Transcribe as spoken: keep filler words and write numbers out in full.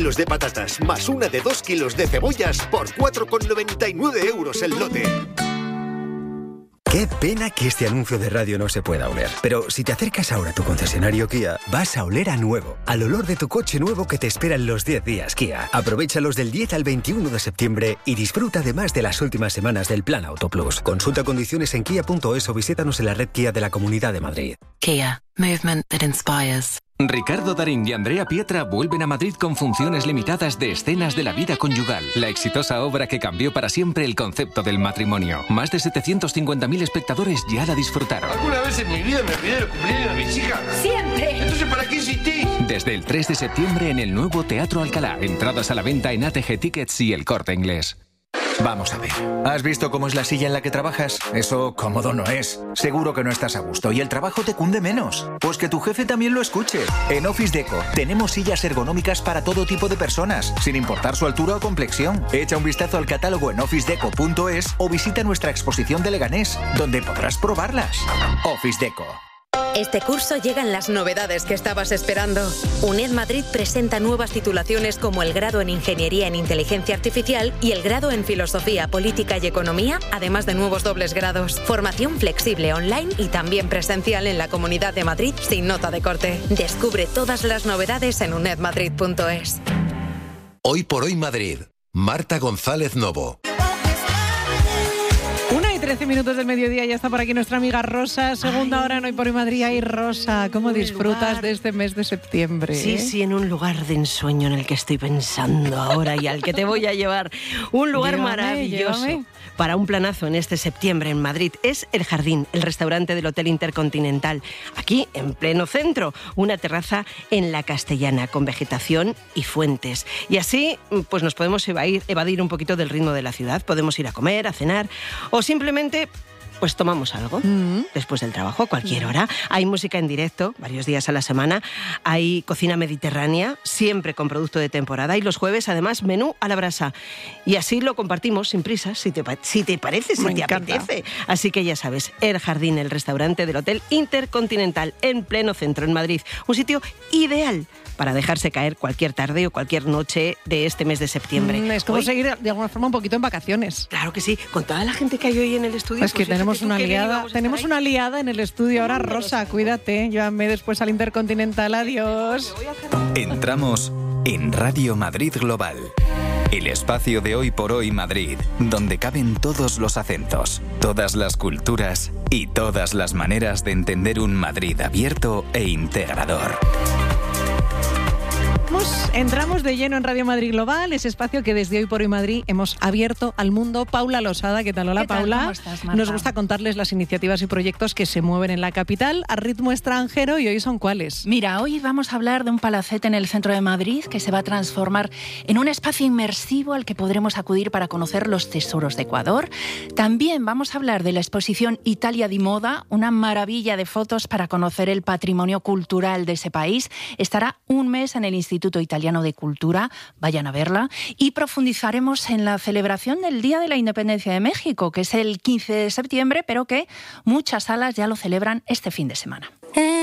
Kilos de patatas más una de dos kilos de cebollas por cuatro con noventa y nueve euros el lote. Qué pena que este anuncio de radio no se pueda oler. Pero si te acercas ahora a tu concesionario Kia, vas a oler a nuevo. Al olor de tu coche nuevo que te espera en los diez días Kia. Aprovéchalos del diez al veintiuno de septiembre y disfruta además de las últimas semanas del Plan Auto Plus. Consulta condiciones en kia punto es o visítanos en la red Kia de la Comunidad de Madrid. Kia. Movement that inspires. Ricardo Darín y Andrea Pietra vuelven a Madrid con funciones limitadas de Escenas de la vida conyugal, la exitosa obra que cambió para siempre el concepto del matrimonio. Más de setecientos cincuenta mil espectadores ya la disfrutaron. ¿Alguna vez en mi vida me pidieron el cumpleaños de mis hijas? ¡Siempre! Entonces, ¿para qué insistís? Desde el tres de septiembre en el nuevo Teatro Alcalá. Entradas a la venta en A T G Tickets y El Corte Inglés. Vamos a ver. ¿Has visto cómo es la silla en la que trabajas? Eso cómodo no es. Seguro que no estás a gusto y el trabajo te cunde menos. Pues que tu jefe también lo escuche. En Office Deco tenemos sillas ergonómicas para todo tipo de personas, sin importar su altura o complexión. Echa un vistazo al catálogo en office deco punto es o visita nuestra exposición de Leganés, donde podrás probarlas. Office Deco. Este curso llegan las novedades que estabas esperando. UNED Madrid presenta nuevas titulaciones como el grado en Ingeniería en Inteligencia Artificial y el grado en Filosofía, Política y Economía, además de nuevos dobles grados. Formación flexible online y también presencial en la Comunidad de Madrid sin nota de corte. Descubre todas las novedades en uned madrid punto es. Hoy por hoy Madrid. Marta González Novo. trece minutos del mediodía, ya está por aquí nuestra amiga Rosa, segunda Ay. hora en Hoy por Hoy Madrid. Ay, Rosa, ¿cómo un disfrutas lugar. de este mes de septiembre? Sí, sí, en un lugar de ensueño en el que estoy pensando ahora y al que te voy a llevar. Un lugar llévame, maravilloso llévame. para un planazo en este septiembre en Madrid. Es El Jardín, el restaurante del Hotel Intercontinental. Aquí, en pleno centro, una terraza en La Castellana, con vegetación y fuentes. Y así, pues nos podemos evadir, evadir un poquito del ritmo de la ciudad. Podemos ir a comer, a cenar o simplemente pues tomamos algo mm. después del trabajo, a cualquier hora. Hay música en directo, varios días a la semana. Hay cocina mediterránea, siempre con producto de temporada. Y los jueves, además, menú a la brasa. Y así lo compartimos sin prisas, si te, si te parece, si Me te encanta. apetece. Así que ya sabes, El Jardín, el restaurante del Hotel Intercontinental, en pleno centro, en Madrid. Un sitio ideal para dejarse caer cualquier tarde o cualquier noche de este mes de septiembre. Mm, es como hoy, seguir de alguna forma un poquito en vacaciones. Claro que sí, con toda la gente que hay hoy en el estudio. Es que pues tenemos una liada, tenemos una liada en el estudio ahora, Rosa, cuídate, llévame después al Intercontinental, adiós. Entramos en Radio Madrid Global, el espacio de Hoy por Hoy Madrid, donde caben todos los acentos, todas las culturas y todas las maneras de entender un Madrid abierto e integrador. Entramos de lleno en Radio Madrid Global, ese espacio que desde Hoy por Hoy Madrid hemos abierto al mundo. Paula Losada, ¿qué tal? Hola, ¿Qué tal? Paula. ¿Cómo estás, Marta? Nos gusta contarles las iniciativas y proyectos que se mueven en la capital a ritmo extranjero, y hoy son ¿cuáles? Mira, hoy vamos a hablar de un palacete en el centro de Madrid que se va a transformar en un espacio inmersivo al que podremos acudir para conocer los tesoros de Ecuador. También vamos a hablar de la exposición Italia di Moda, una maravilla de fotos para conocer el patrimonio cultural de ese país. Estará un mes en el Instituto Italiano de Cultura, vayan a verla, y profundizaremos en la celebración del Día de la Independencia de México, que es el quince de septiembre, pero que muchas salas ya lo celebran este fin de semana.